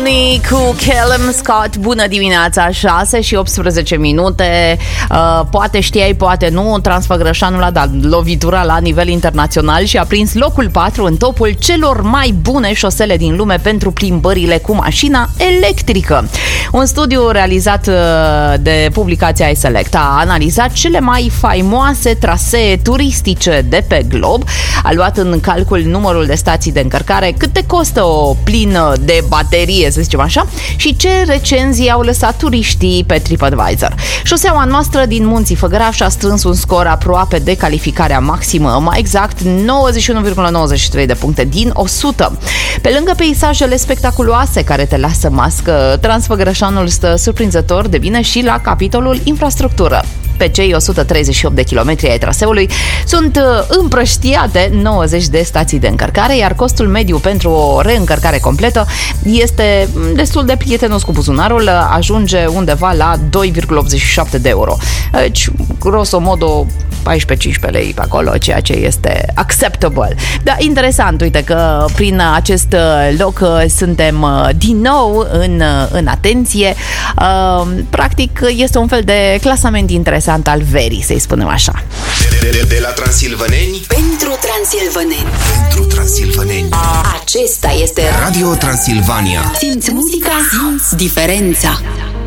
Clooney cu Callum Scott. Bună dimineața, 6 și 18 minute. Poate știai, poate nu, Transfăgărășanul a dat lovitura la nivel internațional și a prins locul 4 în topul celor mai bune șosele din lume pentru plimbările cu mașina electrică. Un studiu realizat de publicația iSelect a analizat cele mai faimoase trasee turistice de pe glob, a luat în calcul numărul de stații de încărcare, cât te costă o plină de baterie, să zicem așa, și ce recenzii au lăsat turiștii pe TripAdvisor. Șoseaua noastră din Munții Făgăraș a strâns un scor aproape de calificarea maximă, mai exact 91,93 de puncte din 100. Pe lângă peisajele spectaculoase care te lasă mască, Transfăgărășanul stă surprinzător de bine și la capitolul infrastructură. Pe cei 138 de kilometri ai traseului sunt împrăștiate 90 de stații de încărcare, iar costul mediu pentru o reîncărcare completă este destul de prietenos cu buzunarul, ajunge undeva la 2,87 de euro. Deci, grosomodo, 14-15 lei pe acolo, ceea ce este acceptable. Da, interesant, uite că prin acest loc suntem din nou în atenție. Practic, este un fel de clasament interesant al verii, să-i spunem așa. De la transilvaneni pentru transilvaneni. Pentru transilvaneni. Acesta este Radio Transilvania. Simți muzica, simți diferența.